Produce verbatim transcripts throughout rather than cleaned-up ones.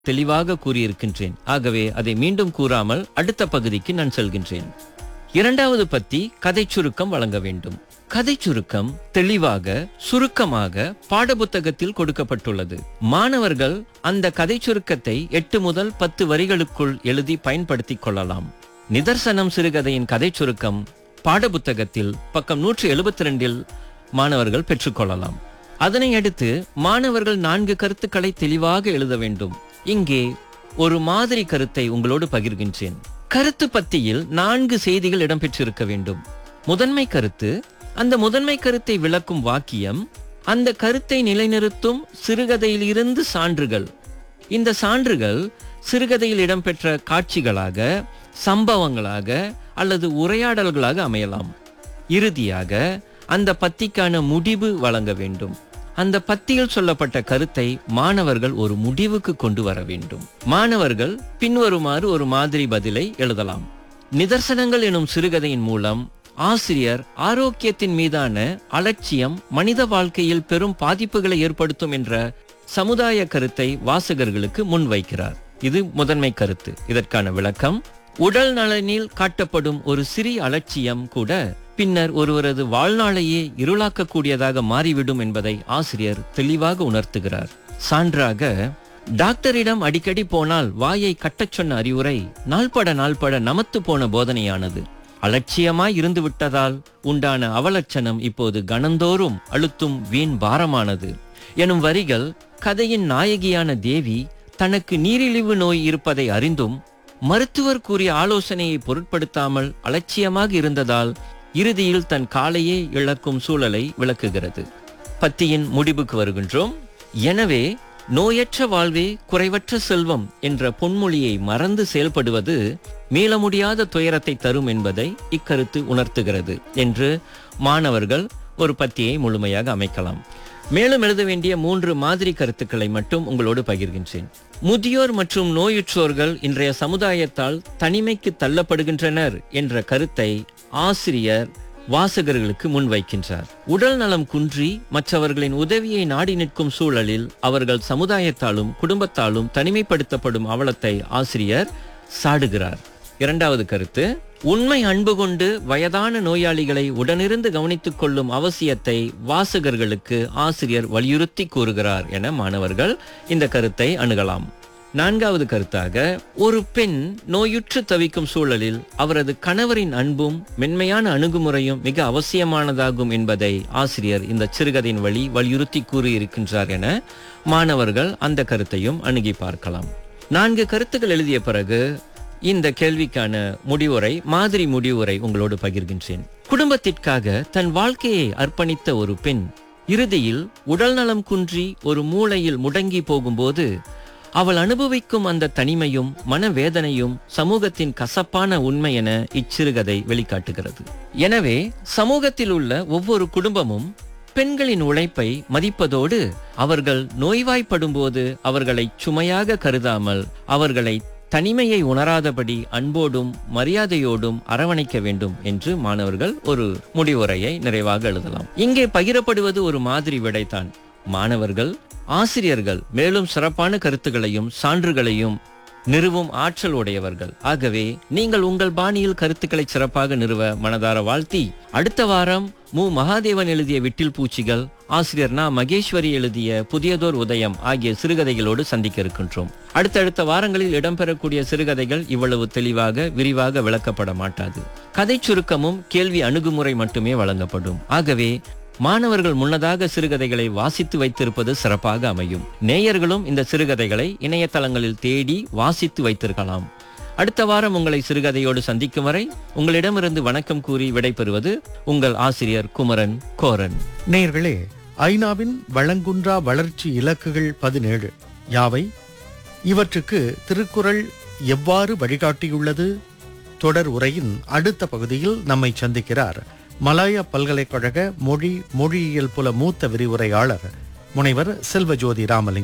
தெளிவாக கூறியிருக்கின்றேன். ஆகவே அதை மீண்டும் கூறாமல் அடுத்த பகுதிக்கு நான் செல்கின்றேன். இரண்டாவது பத்தி கதை சுருக்கம் வழங்க வேண்டும். கதை சுருக்கம் தெளிவாக சுருக்கமாக பாடப்புத்தகத்தில் கொடுக்கப்பட்டுள்ளது. மாணவர்கள் அந்த கதை சுருக்கத்தை எட்டு முதல் பத்து வரிகளுக்குள் எழுதி பயன்படுத்திக் கொள்ளலாம். நிதர்சனம் சிறுகதையின் கதை சுருக்கம் பாடப்புத்தகத்தில் பக்கம் நூற்றி எழுபத்தி ரெண்டில் மாணவர்கள் பெற்றுக்கொள்ளலாம். அதனை அடுத்து மாணவர்கள் நான்கு கருத்துக்களை தெளிவாக எழுத வேண்டும். இங்கே ஒரு மாதிரி கருத்தை உங்களோடு பகிர்கின்றேன். கருத்து பத்தியில் நான்கு செய்திகள் இடம்பெற்றிருக்க வேண்டும். முதன்மை கருத்து, அந்த முதன்மை கருத்தை விளக்கும் வாக்கியம், அந்த கருத்தை நிலைநிறுத்தும் சிறுகதையில் இருந்து சான்றுகள். இந்த சான்றுகள் சிறுகதையில் இடம்பெற்ற காட்சிகளாக, சம்பவங்களாக அல்லது உரையாடல்களாக அமையலாம். இறுதியாக அந்த பத்திக்கான முடிவு வழங்க வேண்டும். அந்த பத்தியில் சொல்லப்பட்ட கருத்தை மாணவர்கள் ஒரு முடிவுக்கு கொண்டு வர வேண்டும். மாணவர்கள் பின்வருமாறு ஒரு மாதிரி பதிலை எழுதலாம். நிதர்சனங்கள் எனும் சிறுகதையின் மூலம் ஆசிரியர் ஆரோக்கியத்தின் மீதான அலட்சியம் மனித வாழ்க்கையில் பெரும் பாதிப்புகளை ஏற்படுத்தும் என்ற சமுதாய கருத்தை வாசகர்களுக்கு முன்வைக்கிறார். இது முதன்மை கருத்து. இதற்கான விளக்கம், உடல் நலனில் காட்டப்படும் ஒரு சிறிய அலட்சியம் கூட பின்னர் ஒருவரது வாழ்நாளையே இருளாக்கக்கூடியதாக மாறிவிடும் என்பதை ஆசிரியர் தெளிவாக உணர்த்துகிறார். சான்றாக, டாக்டரிடம் அடிக்கடி போனால் வாயை கட்டச் சொன்ன அறிவுரை நாள்பட நாள்பட நமத்து போன போதனையானது. அலட்சியமாய் இருந்து விட்டதால் உண்டான அவலட்சணம் இப்போது கணந்தோறும் அழுத்தும் வீண் பாரமானது எனும் வரிகள் கதையின் நாயகியான தேவி தனக்கு நீரிழிவு நோய் இருப்பதை அறிந்தும் மருத்துவர் கூறிய ஆலோசனையை பொருட்படுத்தாமல் அலட்சியமாக இருந்ததால் இறுதியில் தன் காலையே இழக்கும் சூழலை விளக்குகிறது. பத்தியின் முடிவுக்கு வருகின்றோம். எனவே நோயற்ற வாழ்வே குறைவற்ற செல்வம் என்ற பொன்மொழியை மறந்து செயல்படுவது மீள முடியாத துயரத்தை தரும் என்பதை இக்கருத்து உணர்த்துகிறது என்று மாணவர்கள் ஒரு பத்தியை முழுமையாக அமைக்கலாம். மேலும் எழுத வேண்டிய மூன்று மாதிரி கருத்துக்களை மட்டும் உங்களோடு பகிர்கின்றேன். முதியோர் மற்றும் நோயுற்றோர்கள் இன்றைய சமுதாயத்தால் தனிமைக்கு தள்ளப்படுகின்றனர் என்ற கருத்தை ஆசிரியர் வாசகர்களுக்கு முன்வைக்கின்றார். உடல் நலம் குன்றி மற்றவர்களின் உதவியை நாடி நிற்கும் சூழலில் அவர்கள் சமுதாயத்தாலும் குடும்பத்தாலும் தனிமைப்படுத்தப்படும் அவலத்தை ஆசிரியர் சாடுகிறார். இரண்டாவது கருத்து, உண்மை அன்பு கொண்டு வயதான நோயாளிகளை உடனிருந்து கவனித்துக் கொள்ளும் அவசியத்தை வாசகர்களுக்கு ஆசிரியர் வலியுறுத்தி கூறுகிறார் என மாணவர்கள் இந்த கருத்தை அணுகலாம். நான்காவது கருத்தாக, ஒரு பெண் நோயுற்று தவிக்கும் சூழலில் அவரது கணவரின் அன்பும் மென்மையான அணுகுமுறையும் மிக அவசியமானதாகும் என்பதை ஆசிரியர் இந்த சிறுகதையின் வழி வலியுறுத்தி கூறியிருக்கின்றார் என மாணவர்கள் அந்த கருத்தையும் அணுகி பார்க்கலாம். நான்கு கருத்துக்கள் எழுதிய பிறகு இந்த கேள்விக்கான முடிவுரை, மாதிரி முடிவுரை உங்களோடு பகிர்கின்றேன். குடும்பத்திற்காக தன் வாழ்க்கையை அர்ப்பணித்த ஒரு பெண் இறுதியில் உடல் நலம் குன்றி ஒரு மூலையில் முடங்கி போகும்போது அவள் அனுபவிக்கும் அந்த தனிமையும் மனவேதனையும் சமூகத்தின் கசப்பான உண்மை என இச்சிறுகதை வெளிக்காட்டுகிறது. எனவே சமூகத்தில் உள்ள ஒவ்வொரு குடும்பமும் பெண்களின் உழைப்பை மதிப்பதோடு அவர்கள் நோய்வாய்ப்படும் போது அவர்களை சுமையாக கருதாமல் அவர்களை தனிமையை உணராதபடி அன்போடும் மரியாதையோடும் அரவணைக்க வேண்டும் என்று மாணவர்கள் ஒரு முடிவுரையை நிறைவாக எழுதலாம். இங்கே பகிரப்படுவது ஒரு மாதிரி விடைத்தான். மாணவர்கள், ஆசிரியர்கள் மேலும் சிறப்பான கருத்துகளையும் சான்றுகளையும் நிறுவும் ஆற்றல் உடையவர்கள். ஆகவே நீங்கள் உங்கள் பாணியில் கருத்துக்களை சிறப்பாக நிறுவ மனதார வாழ்த்தி, அடுத்த வாரம் மு மகாதேவன் எழுதிய விட்டில் பூச்சிகள், ஆசிரியர் நா மகேஸ்வரி எழுதிய புதியதோர் உதயம் ஆகிய சிறுகதைகளோடு சந்திக்க இருக்கின்றோம். அடுத்தடுத்த வாரங்களில் இடம்பெறக்கூடிய சிறுகதைகள் இவ்வளவு தெளிவாக விரிவாக விளக்கப்பட மாட்டாது. கதை சுருக்கமும் கேள்வி அணுகுமுறை மட்டுமே வழங்கப்படும். ஆகவே மாணவர்கள் முன்னதாக சிறுகதைகளை வாசித்து வைத்திருப்பது சிறப்பாக அமையும். நேயர்களும் இந்த சிறுகதைகளை இணையதளங்களில் தேடி வாசித்து வைத்திருக்கலாம். அடுத்த வாரம் உங்களை சிறுகதையோடு சந்திக்கும் வரை உங்களிடமிருந்து வணக்கம் கூறி விடைபெறுவது உங்கள் ஆசிரியர் குமரன் கோரன். நேயர்களே, ஐநாவின் வளங்குன்றா வளர்ச்சி இலக்குகள் பதினேழு யாவை? இவற்றுக்கு திருக்குறள் எவ்வாறு வழிகாட்டியுள்ளது? தொடர் உரையின் அடுத்த பகுதியில் நம்மை சந்திக்கிறார் மலாயா பல்கலைக்கழக மொழி மொழியியல் புல மூத்த விரிவுரையாளர் முனைவர் செல்வஜோதி ராமலிங்கம்.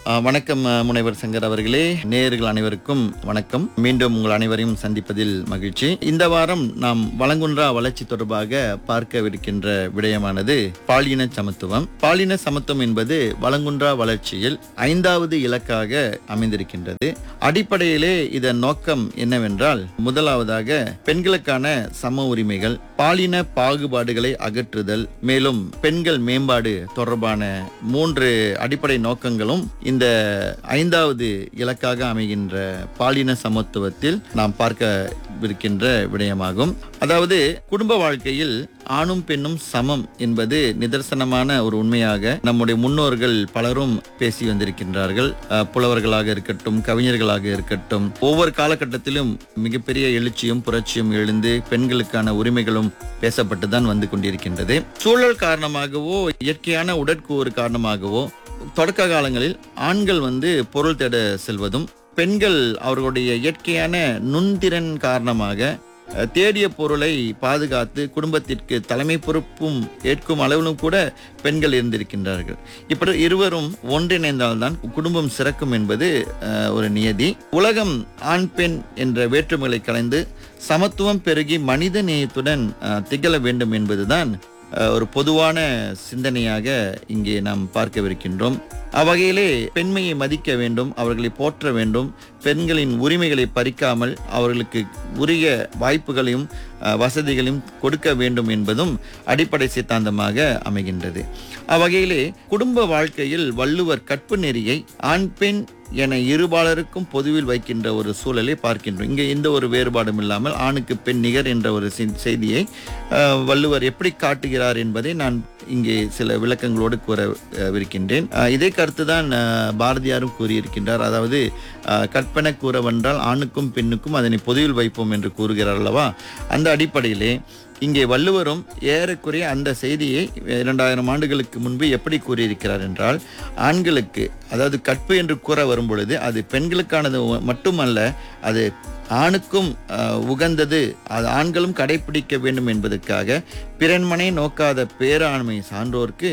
அஹ், வணக்கம் அஹ், முனைவர் சங்கர் அவர்களே, நேயர்கள் அனைவருக்கும் வணக்கம். மீண்டும் உங்கள் அனைவரையும் சந்திப்பதில் மகிழ்ச்சி. இந்த வாரம் நாம் வளங்குன்றா வளர்ச்சி தொடர்பாக பார்க்கவிருக்கின்ற விடயமானது பாலின சமத்துவம். பாலின சமத்துவம் என்பது வளங்குன்றா வளர்ச்சியில் ஐந்தாவது இலக்காக அமைந்திருக்கின்றது. அடிப்படையிலே இதன் நோக்கம் என்னவென்றால், முதலாவதாக பெண்களுக்கான சம உரிமைகள், பாலின பாகுபாடுகளை அகற்றுதல், மேலும் பெண்கள் மேம்பாடு தொடர்பான மூன்று அடிப்படை நோக்கங்களும் இந்த ஐந்தாவது இலக்காக அமைகின்ற பாலின சமத்துவத்தில் நாம் பார்க்கவிருக்கின்ற விடயமாகும். அதாவது குடும்ப வாழ்க்கையில் ஆணும் பெண்ணும் சமம் என்பது நிதர்சனமான ஒரு உண்மையாக நம்முடைய முன்னோர்கள் பலரும் பேசி வந்திருக்கின்றார்கள். அஹ், புலவர்களாக இருக்கட்டும், கவிஞர்களாக இருக்கட்டும், ஒவ்வொரு காலகட்டத்திலும் மிகப்பெரிய எழுச்சியும் புரட்சியும் எழுந்து பெண்களுக்கான உரிமைகளும் பேசப்பட்டுதான் வந்து கொண்டிருக்கின்றது. சூழல் காரணமாகவோ இயற்கையான உடற்கூறு காரணமாகவோ தொடக்க காலங்களில் ஆண்கள் வந்து பொருள் தேட செல்வதும், பெண்கள் அவர்களுடைய இயற்கையான நுண்திறன் காரணமாக அஹ், தேடிய பொருளை பாதுகாத்து குடும்பத்திற்கு தலைமை பொறுப்பும் ஏற்கும் அளவிலும் கூட பெண்கள் இருந்திருக்கின்றார்கள். இப்படி இருவரும் ஒன்றிணைந்தால்தான் குடும்பம் சிறக்கும் என்பது அஹ், ஒரு நியதி. உலகம் ஆண் பெண் என்ற வேற்றுமைகளை கலைந்து சமத்துவம் பெருகி மனித நேயத்துடன் அஹ், திகழ வேண்டும் என்பதுதான் அஹ், ஒரு பொதுவான சிந்தனையாக இங்கே நாம் பார்க்கவிருக்கின்றோம். அவ்வகையிலே பெண்மையை மதிக்க வேண்டும், அவர்களை போற்ற வேண்டும், பெண்களின் உரிமைகளை பறிக்காமல் அவர்களுக்கு உரிய வாய்ப்புகளையும் அஹ், வசதிகளையும் கொடுக்க வேண்டும் என்பதும் அடிப்படை சித்தாந்தமாக அமைகின்றது. அவ்வகையிலே குடும்ப வாழ்க்கையில் வள்ளுவர் கற்பு நெறியை ஆண் பெண் என இருபாலருக்கும் பொதுவில் வைக்கின்ற ஒரு சூழலை பார்க்கின்றோம். இங்கே எந்த ஒரு வேறுபாடும் இல்லாமல் ஆணுக்கு பெண் நிகர் என்ற ஒரு செய்- செய்தியை அஹ், வள்ளுவர் எப்படி காட்டுகிறார் என்பதை நான் இங்கே சில விளக்கங்களோடு கூறவிருக்கின்றேன். அஹ், இதே கருத்துதான் அஹ், பாரதியாரும் கூறியிருக்கின்றார். அதாவது அஹ், கற்பனை கூறவென்றால் ஆணுக்கும் பெண்ணுக்கும் அதனை பொதுவில் வைப்போம் என்று கூறுகிறார் அல்லவா. அந்த அடிப்படையிலே இங்கே வள்ளுவரும் ஏறக்குறைய அந்த செய்தியை இரண்டாயிரம் ஆண்டுகளுக்கு முன்பு எப்படி கூறியிருக்கிறார் என்றால், ஆண்களுக்கு, அதாவது கற்பு என்று கூற வரும் பொழுது அது பெண்களுக்கானது மட்டுமல்ல, அது ஆணுக்கும் அஹ், உகந்தது, அது ஆண்களும் கடைபிடிக்க வேண்டும் என்பதற்காக பிறன்மனை நோக்காத பேராண்மை சான்றோர்க்கு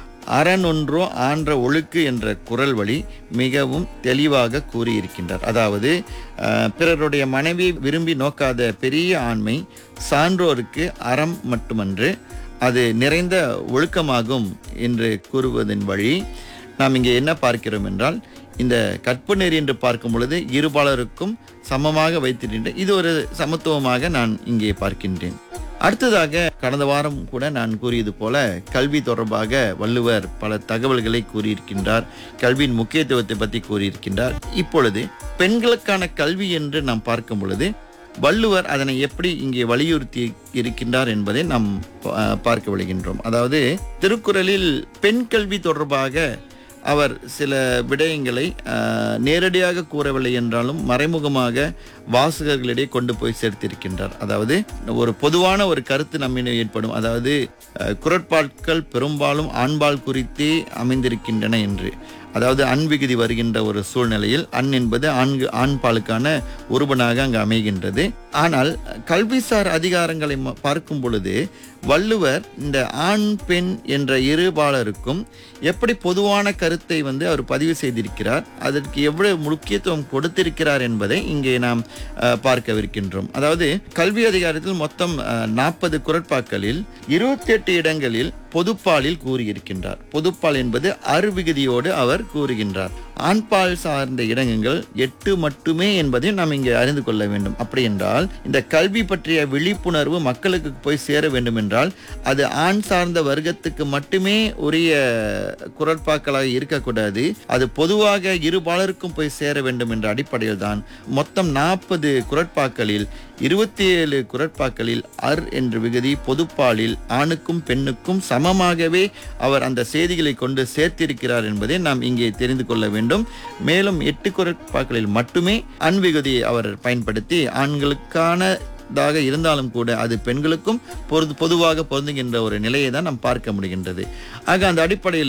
அறனொன்றோ ஆன்ற ஒழுக்கு என்ற குறள் வழி மிகவும் தெளிவாக கூறியிருக்கின்றார். அதாவது அஹ், பிறருடைய மனைவி விரும்பி நோக்காத பெரிய ஆண்மை சான்றோருக்கு அறம் மட்டுமன்று, அது நிறைந்த ஒழுக்கமாகும் என்று கூறுவதன் வழி நாம் இங்கே என்ன பார்க்கிறோம் என்றால், இந்த கற்பு நெறி என்று பார்க்கும் பொழுது இருபாலருக்கும் சமமாக வைத்திருக்கின்ற இது ஒரு சமத்துவமாக நான் இங்கே பார்க்கின்றேன். அடுத்ததாக, கடந்த வாரம் கூட நான் கூறியது போல கல்வி தொடர்பாக வள்ளுவர் பல தகவல்களை கூறியிருக்கின்றார். கல்வியின் முக்கியத்துவத்தை பற்றி கூறியிருக்கின்றார். இப்பொழுது பெண்களுக்கான கல்வி என்று நாம் பார்க்கும் பொழுது வள்ளுவர் அதனை எப்படி இங்கே வலியுறுத்தி இருக்கின்றார் என்பதை நாம் அஹ், பார்க்க விளைகின்றோம். அதாவது திருக்குறளில் பெண் கல்வி தொடர்பாக அவர் சில விடயங்களை அஹ், நேரடியாக கூறவில்லை என்றாலும் மறைமுகமாக வாசகர்களிடையே கொண்டு போய் சேர்த்திருக்கின்றார். அதாவது ஒரு பொதுவான ஒரு கருத்து நம்மிடம் ஏற்படும். அதாவது அஹ், குறட்பாட்கள் பெரும்பாலும் ஆண்பால் குறித்தே அமைந்திருக்கின்றன என்று. அதாவது அன் விகுதி வருகின்ற ஒரு சூழ்நிலையில் அன் என்பது ஆண்கு ஆண்பாலுக்கான ஒருவனாக அங்கு அமைகின்றது. ஆனால் கல்விசார் அதிகாரங்களை ம- பார்க்கும் பொழுது வள்ளுவர் இந்த ஆண் பெண் என்ற இருபாலருக்கும் எப்படி பொதுவான கருத்தை வந்து அவர் பதிவு செய்திருக்கிறார், அதற்கு எவ்வளவு முக்கியத்துவம் கொடுத்திருக்கிறார் என்பதை இங்கே நாம் அஹ், பார்க்கவிருக்கின்றோம். அதாவது கல்வி அதிகாரத்தில் மொத்தம் நாற்பது குறட்பாக்களில் இருபத்தி எட்டு இடங்களில் பொதுப்பாலில் கூறியிருக்கின்றார். பொதுப்பால் என்பது அருவிகுதியோடு அவர் கூறுகின்றார். ஆண்பால் சார்ந்த இடங்கள் எட்டு மட்டுமே என்பதை நாம் இங்கே அறிந்து கொள்ள வேண்டும். அப்படி என்றால் இந்த கல்வி பற்றிய விழிப்புணர்வு மக்களுக்கு போய் சேர வேண்டும் என்றால் அது ஆண் சார்ந்த வர்க்கத்துக்கு மட்டுமே உரிய குறட்பாக்களாக இருக்கக்கூடாது, அது பொதுவாக இருபாலருக்கும் போய் சேர வேண்டும் என்ற அடிப்படையில் தான் மொத்தம் நாற்பது குறட்பாக்களில் இருபத்தி ஏழு குறட்பாக்களில் அர் என்ற விகுதி பொதுப்பாலில் ஆணுக்கும் பெண்ணுக்கும் சமமாகவே அவர் அந்த செய்திகளை கொண்டு சேர்த்திருக்கிறார் என்பதை நாம் இங்கே தெரிந்து கொள்ள வேண்டும். மேலும் எட்டு குறட்பாக்களில் மட்டுமே அன் விகுதியை அவர் பயன்படுத்தி ஆண்களுக்கான தாக இருந்தாலும் கூட அது பெண்களுக்கும் பொது பொதுவாக பொருந்துகின்ற ஒரு நிலையை தான் நாம் பார்க்க முடிகின்றது. ஆக அந்த அடிப்படையிலே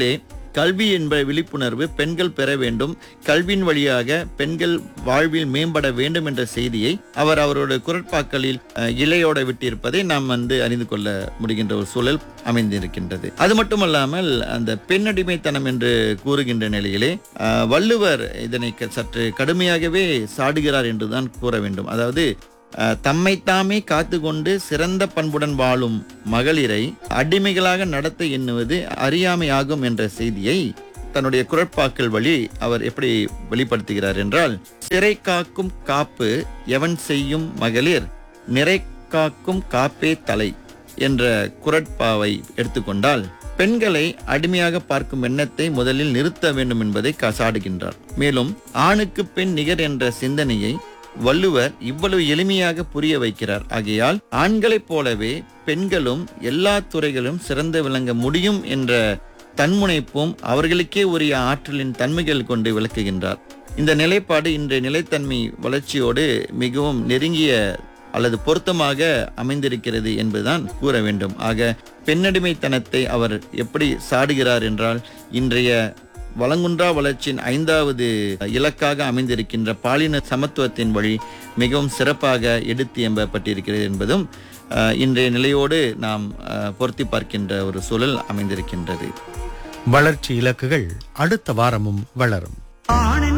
கல்வி என்ப விழிப்புணர்வு பெண்கள் பெற வேண்டும், கல்வியின் வழியாக பெண்கள் வாழ்வில் மேம்பட வேண்டும் என்ற செய்தியை அவர் அவரோட குரட்பாக்களில் அஹ், இலையோட விட்டிருப்பதை நாம் வந்து அறிந்து கொள்ள முடிகின்ற ஒரு சூழல் அமைந்திருக்கின்றது. அது மட்டுமல்லாமல் அந்த பெண்ணடிமைத்தனம் என்று கூறுகின்ற நிலையிலே அஹ், வள்ளுவர் இதனை க- சற்று கடுமையாகவே சாடுகிறார் என்றுதான் கூற வேண்டும். அதாவது அஹ், தம்மைத்தாமே காத்து கொண்டு சிறந்த பண்புடன் வாழும் மகளிரை அடிமைகளாக நடத்த எண்ணுவது அறியாமையாகும் என்ற செய்தியை தன்னுடைய குரட்பாக்கள் வழி அவர் எப்படி வெளிப்படுத்துகிறார் என்றால், சிறை காக்கும் காப்பு எவன் செய்யும் மகளிர் நிறை காக்கும் காப்பே தலை என்ற குரட்பாவை எடுத்துக்கொண்டால் பெண்களை அடிமையாக பார்க்கும் எண்ணத்தை முதலில் நிறுத்த வேண்டும் என்பதை க- சாடுகின்றார். மேலும் ஆணுக்கு பெண் நிகர் என்ற சிந்தனையை வள்ளுவர் இவ்வளவு எளிமையாக புரிய வைக்கிறார். ஆகையால் ஆண்களைப் போலவே பெண்களும் எல்லா துறைகளும் சிறந்து விளங்க முடியும் என்ற தன்முனைப்பும் அவர்களுக்கே உரிய ஆற்றலின் தன்மைகள் கொண்டு விளக்குகின்றார். இந்த நிலைப்பாடு இன்றைய நிலைத்தன்மை வளர்ச்சியோடு மிகவும் நெருங்கிய அல்லது பொருத்தமாக அமைந்திருக்கிறது என்பதுதான் கூற வேண்டும். ஆக பெண்ணடிமைத்தனத்தை அவர் எப்படி சாடுகிறார் என்றால், இன்றைய வளங்குன்றா வளர்ச்சியின் ஐந்தாவது இலக்காக அமைந்திருக்கின்ற பாலின சமத்துவத்தின் வழி மிகவும் சிறப்பாக எடுத்து எம்பப்பட்டிருக்கிறது என்பதும் அஹ், இன்றைய நிலையோடு நாம் அஹ், பொருத்தி பார்க்கின்ற ஒரு சூழல் அமைந்திருக்கின்றது. வளர்ச்சி இலக்குகள் அடுத்த வாரமும் வளரும்.